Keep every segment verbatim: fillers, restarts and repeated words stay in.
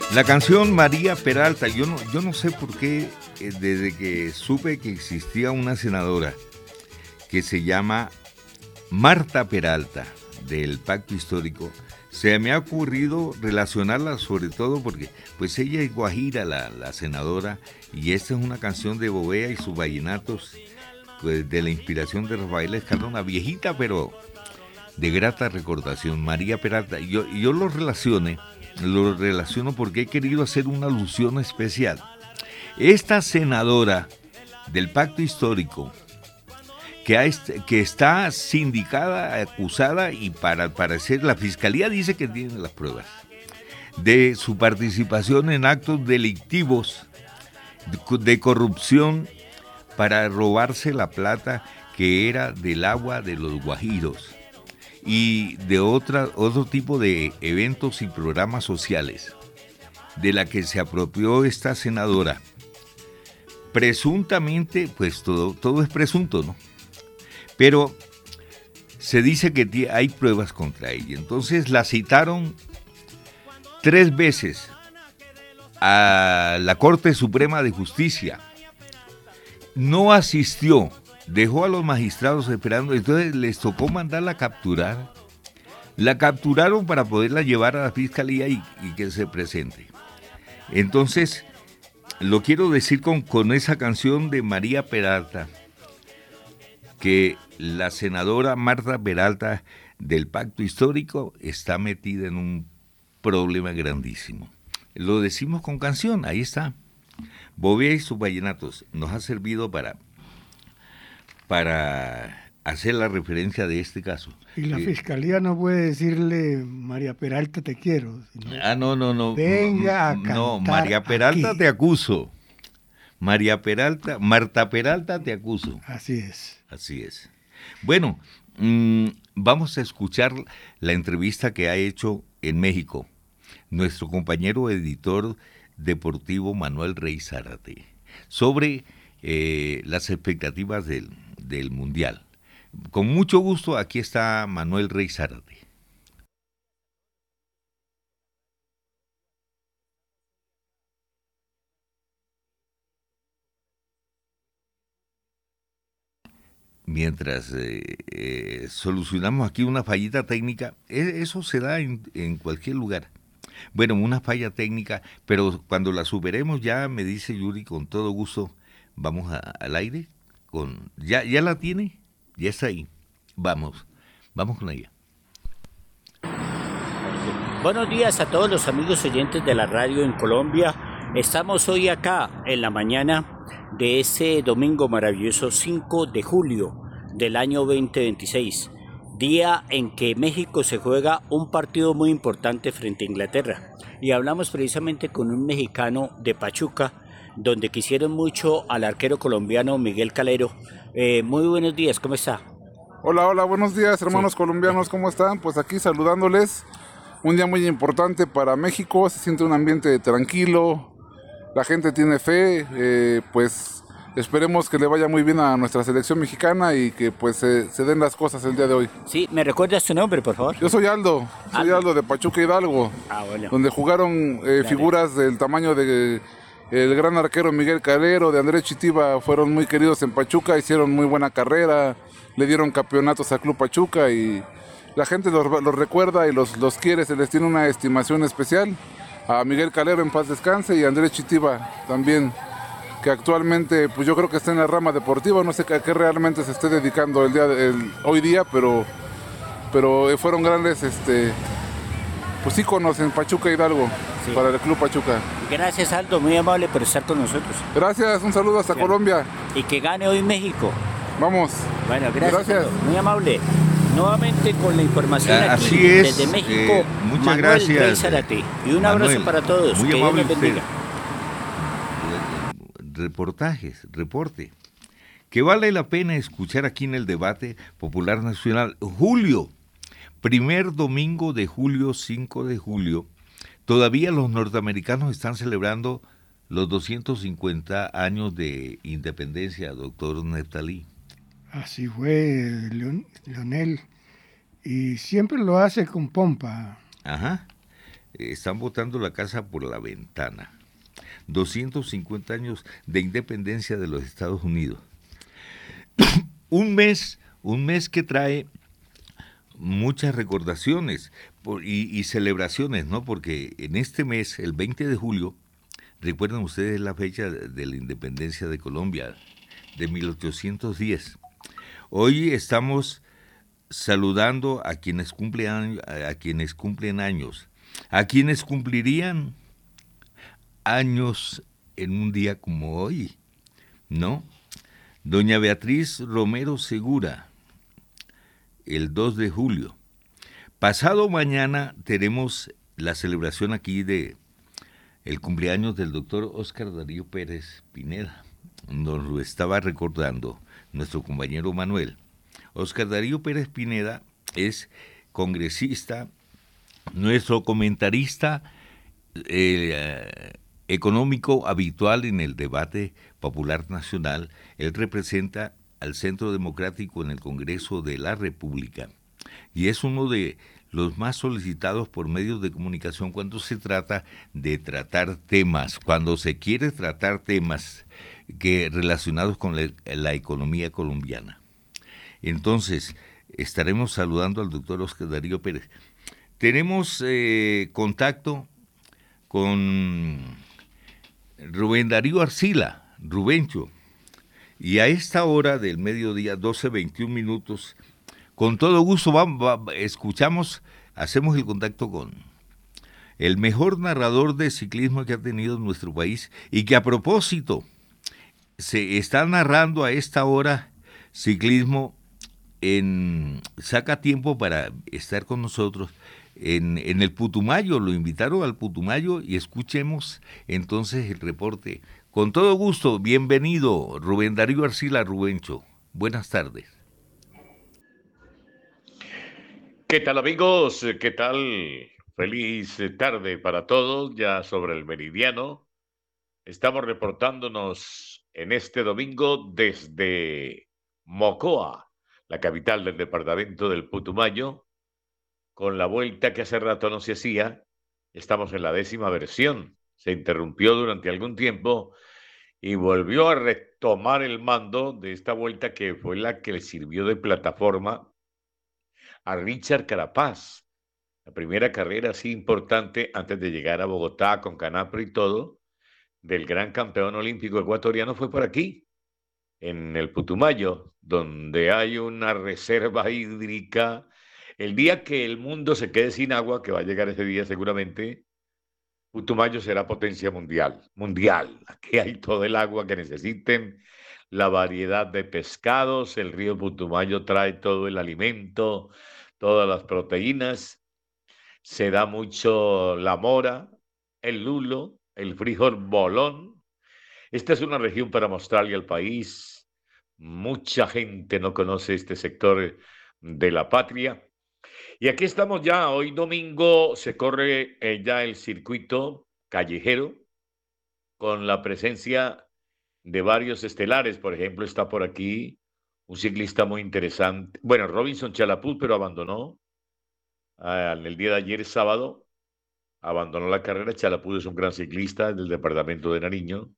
La canción María Peralta, yo no, yo no sé por qué, eh, desde que supe que existía una senadora que se llama Marta Peralta, del Pacto Histórico, se me ha ocurrido relacionarla sobre todo porque pues ella es guajira, la, la senadora, y esta es una canción de Bovea y sus vallenatos, pues de la inspiración de Rafael Escardona, viejita pero de grata recordación, María Peralta. Yo, yo lo relacioné, lo relaciono porque he querido hacer una alusión especial. Esta senadora del Pacto Histórico, que, ha, que está sindicada, acusada, y para al parecer la Fiscalía dice que tiene las pruebas, de su participación en actos delictivos de, de corrupción para robarse la plata que era del agua de los guajiros y de otra, otro tipo de eventos y programas sociales, de la que se apropió esta senadora. Presuntamente, pues todo, todo es presunto, ¿no? Pero se dice que hay pruebas contra ella. Entonces la citaron tres veces a la Corte Suprema de Justicia. No asistió, dejó a los magistrados esperando, entonces les tocó mandarla a capturar. La capturaron para poderla llevar a la Fiscalía y, y que se presente. Entonces, lo quiero decir con, con esa canción de María Peralta, que la senadora Marta Peralta del Pacto Histórico está metida en un problema grandísimo. Lo decimos con canción, ahí está. Bovea y sus vallenatos nos ha servido para, para hacer la referencia de este caso. Y la eh, Fiscalía no puede decirle, María Peralta, te quiero. Sino, ah, no, no, no. Venga a cantar No, María Peralta aquí. Te acuso. María Peralta, Marta Peralta, te acuso. Así es. Así es. Bueno, mmm, vamos a escuchar la entrevista que ha hecho en México nuestro compañero editor deportivo Manuel Rey Zárate sobre eh, las expectativas del, del Mundial. Con mucho gusto, aquí está Manuel Rey Zárate. Mientras eh, eh, solucionamos aquí una fallita técnica, eso se da en, en cualquier lugar. Bueno, una falla técnica, pero cuando la superemos ya me dice Yuri con todo gusto, vamos a, al aire. Con, ¿ya, ¿Ya la tiene? Ya está ahí. Vamos, vamos con ella. Buenos días a todos los amigos oyentes de la radio en Colombia. Estamos hoy acá en la mañana de ese domingo maravilloso cinco de julio del año veinte veintiséis, día en que México se juega un partido muy importante frente a Inglaterra, y hablamos precisamente con un mexicano de Pachuca, donde quisieron mucho al arquero colombiano Miguel Calero. Eh, muy buenos días, ¿cómo está? Hola, hola, buenos días hermanos Sí. colombianos, ¿cómo están? Pues aquí saludándoles, un día muy importante para México, se siente un ambiente tranquilo, la gente tiene fe, eh, pues esperemos que le vaya muy bien a nuestra selección mexicana y que pues se, se den las cosas el día de hoy. Sí, ¿me recuerdas tu nombre, por favor? Yo soy Aldo, soy Aldo, Aldo de Pachuca Hidalgo, ah, bueno. donde jugaron eh, figuras del tamaño de el gran arquero Miguel Calero, de Andrés Chitiba, fueron muy queridos en Pachuca, hicieron muy buena carrera, le dieron campeonatos al Club Pachuca y la gente los, los recuerda y los, los quiere, se les tiene una estimación especial. A Miguel Calero en paz descanse y a Andrés Chitiba también, que actualmente pues yo creo que está en la rama deportiva, no sé a qué realmente se esté dedicando el día de, el, hoy día, pero, pero fueron grandes este, pues íconos en Pachuca Hidalgo, sí, para el Club Pachuca. Gracias, Aldo, muy amable por estar con nosotros. Gracias, un saludo hasta claro. Colombia. Y que gane hoy México. Vamos. Bueno, gracias, gracias. Aldo, muy amable. Nuevamente con la información aquí Así es, desde México, eh, muchas Manuel gracias, Rey Zárate. Y un Manuel, abrazo para todos, muy que amable Dios los bendiga. Reportajes, reporte, que vale la pena escuchar aquí en el debate popular nacional. Julio, primer domingo de julio, cinco de julio, todavía los norteamericanos están celebrando los doscientos cincuenta años de independencia, doctor Neftalí. Así fue, Leon, Leonel, y siempre lo hace con pompa. Ajá. eh, están botando la casa por la ventana. doscientos cincuenta años de independencia de los Estados Unidos. un mes, un mes que trae muchas recordaciones por, y, y celebraciones, ¿no? Porque en este mes, el veinte de julio, recuerdan ustedes la fecha de la independencia de Colombia, de mil ochocientos diez. Hoy estamos saludando a quienes cumplen, a quienes cumplen años, a quienes cumplirían años en un día como hoy, ¿no? Doña Beatriz Romero Segura, el dos de julio. Pasado mañana tenemos la celebración aquí de el cumpleaños del doctor Óscar Darío Pérez Pineda. Nos lo estaba recordando nuestro compañero Manuel. Óscar Darío Pérez Pineda es congresista, nuestro comentarista eh, económico habitual en el debate popular nacional. Él representa al Centro Democrático en el Congreso de la República y es uno de los más solicitados por medios de comunicación cuando se trata de tratar temas, cuando se quiere tratar temas que relacionados con la, la economía colombiana. Entonces, estaremos saludando al doctor Óscar Darío Pérez. Tenemos eh, contacto con Rubén Darío Arcila, Rubencho, y a esta hora del mediodía, doce veintiún minutos, con todo gusto vamos, vamos, escuchamos, hacemos el contacto con el mejor narrador de ciclismo que ha tenido nuestro país y que a propósito se está narrando a esta hora ciclismo en saca tiempo para estar con nosotros en, en el Putumayo. Lo invitaron al Putumayo y escuchemos entonces el reporte. Con todo gusto, bienvenido Rubén Darío Arcila, Rubencho. Buenas tardes. ¿Qué tal, amigos? ¿Qué tal? Feliz tarde para todos, ya sobre el meridiano. Estamos reportándonos en este domingo desde Mocoa, la capital del departamento del Putumayo, con la vuelta que hace rato no se hacía. Estamos en la décima versión. Se interrumpió durante algún tiempo y volvió a retomar el mando de esta vuelta que fue la que le sirvió de plataforma a Richard Carapaz. La primera carrera así importante antes de llegar a Bogotá con Canapro y todo, del gran campeón olímpico ecuatoriano fue por aquí, en el Putumayo, donde hay una reserva hídrica. El día que el mundo se quede sin agua, que va a llegar ese día seguramente, Putumayo será potencia mundial, mundial. Aquí hay todo el agua que necesiten, la variedad de pescados, el río Putumayo trae todo el alimento, todas las proteínas, se da mucho la mora, el lulo, el frijol bolón. Esta es una región para mostrarle al país. Mucha gente no conoce este sector de la patria. Y aquí estamos ya, hoy domingo se corre eh, ya el circuito callejero con la presencia de varios estelares. Por ejemplo, está por aquí un ciclista muy interesante. Bueno, Robinson Chalapuz, pero abandonó eh, el día de ayer, sábado. Abandonó la carrera. Chalapuz es un gran ciclista del departamento de Nariño.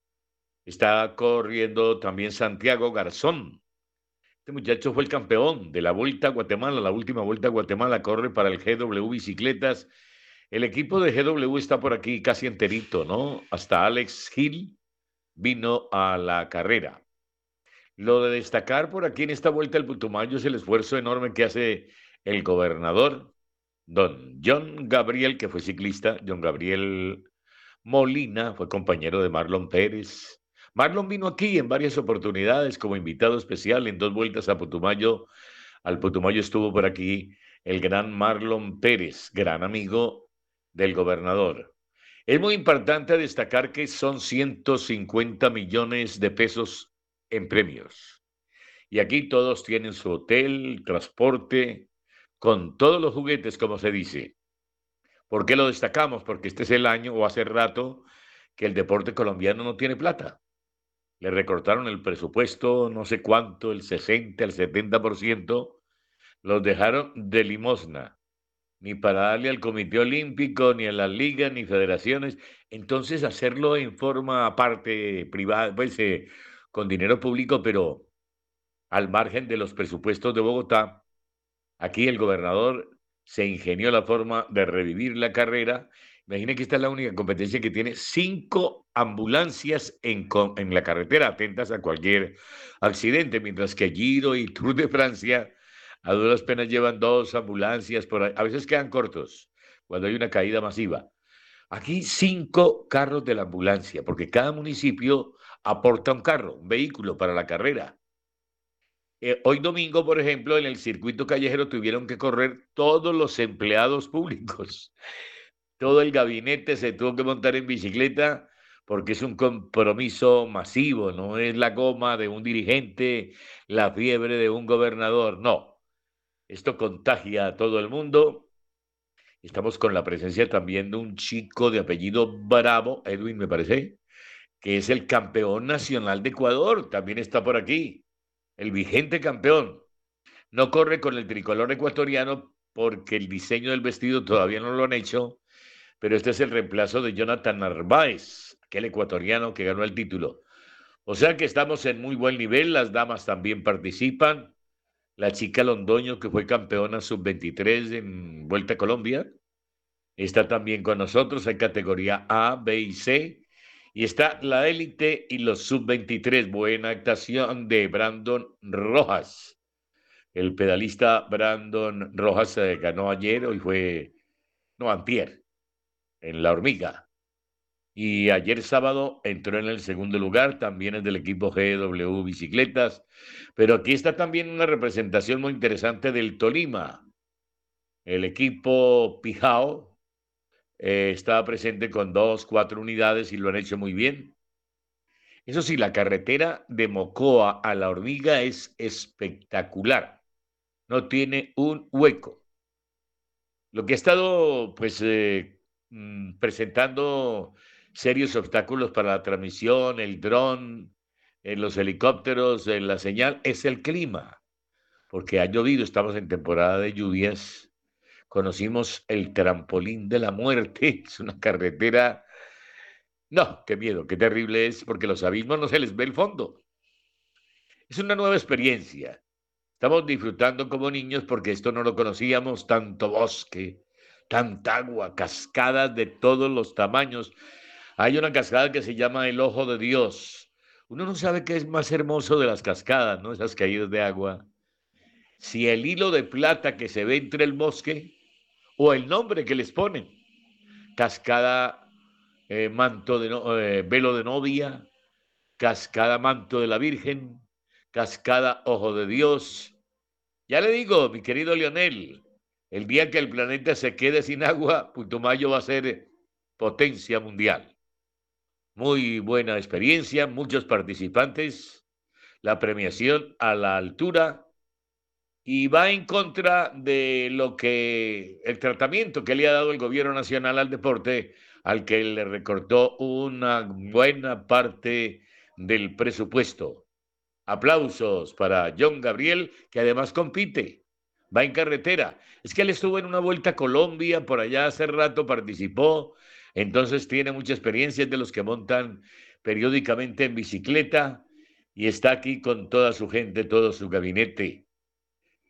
Está corriendo también Santiago Garzón. Este muchacho fue el campeón de la Vuelta a Guatemala, la última Vuelta a Guatemala, corre para el G W Bicicletas. El equipo de G W está por aquí casi enterito, ¿no? Hasta Alex Gil vino a la carrera. Lo de destacar por aquí en esta Vuelta al Putumayo es el esfuerzo enorme que hace el gobernador, don John Gabriel, que fue ciclista. John Gabriel Molina fue compañero de Marlon Pérez. Marlon vino aquí en varias oportunidades como invitado especial en dos vueltas a Putumayo. Al Putumayo estuvo por aquí el gran Marlon Pérez, gran amigo del gobernador. Es muy importante destacar que son ciento cincuenta millones de pesos en premios. Y aquí todos tienen su hotel, transporte, con todos los juguetes, como se dice. ¿Por qué lo destacamos? Porque este es el año, o hace rato, que el deporte colombiano no tiene plata. Le recortaron el presupuesto, no sé cuánto, el sesenta, el setenta por ciento, los dejaron de limosna. ni para darle al Comité Olímpico, ni a las ligas, ni federaciones. Entonces, hacerlo en forma aparte, privada, pues eh, con dinero público, pero al margen de los presupuestos de Bogotá. Aquí el gobernador se ingenió la forma de revivir la carrera. Imagine que esta es la única competencia que tiene cinco ambulancias en, en la carretera atentas a cualquier accidente, mientras que Giro y Tour de Francia a duras penas llevan dos ambulancias por ahí. A veces quedan cortos cuando hay una caída masiva. Aquí cinco carros de la ambulancia, porque cada municipio aporta un carro, un vehículo para la carrera. Eh, hoy domingo, por ejemplo, en el circuito callejero tuvieron que correr todos los empleados públicos. Todo el gabinete se tuvo que montar en bicicleta porque es un compromiso masivo, no es la goma de un dirigente, la fiebre de un gobernador, no. Esto contagia a todo el mundo. Estamos con la presencia también de un chico de apellido Bravo, Edwin me parece, que es el campeón nacional de Ecuador, también está por aquí, el vigente campeón. No corre con el tricolor ecuatoriano porque el diseño del vestido todavía no lo han hecho, pero este es el reemplazo de Jonathan Narváez, aquel ecuatoriano que ganó el título. O sea que estamos en muy buen nivel, las damas también participan. La chica Londoño, que fue campeona sub veintitrés en Vuelta a Colombia, está también con nosotros en categoría A, B y C. Y está la élite y los sub veintitrés. Buena actuación de Brandon Rojas. El pedalista Brandon Rojas eh, ganó ayer, hoy fue, no, antier, en La Hormiga. Y ayer sábado entró en el segundo lugar, también es del equipo G W Bicicletas. Pero aquí está también una representación muy interesante del Tolima. El equipo Pijao eh, está presente con dos, cuatro unidades y lo han hecho muy bien. Eso sí, la carretera de Mocoa a La Hormiga es espectacular. No tiene un hueco. Lo que ha estado, pues, eh, mm, presentando serios obstáculos para la transmisión, el dron, eh, los helicópteros, eh, la señal, es el clima, porque ha llovido, estamos en temporada de lluvias. Conocimos el trampolín de la muerte, es una carretera, no, qué miedo, qué terrible es, porque los abismos no se les ve el fondo. Es una nueva experiencia. Estamos disfrutando como niños porque esto no lo conocíamos, tanto bosque, tanta agua, cascadas de todos los tamaños. Hay una cascada que se llama el Ojo de Dios. Uno no sabe qué es más hermoso de las cascadas, ¿no? Esas caídas de agua. Si el hilo de plata que se ve entre el bosque o el nombre que les ponen. Cascada eh, manto de no, eh, velo de novia, cascada manto de la Virgen, cascada Ojo de Dios. Ya le digo, mi querido Leonel, el día que el planeta se quede sin agua, Putumayo va a ser potencia mundial. Muy buena experiencia, muchos participantes, la premiación a la altura y va en contra de lo que el tratamiento que le ha dado el gobierno nacional al deporte, al que le recortó una buena parte del presupuesto. Aplausos para John Gabriel, que además compite, va en carretera. Es que él estuvo en una Vuelta a Colombia, por allá hace rato participó, entonces tiene mucha experiencia, es de los que montan periódicamente en bicicleta y está aquí con toda su gente, todo su gabinete.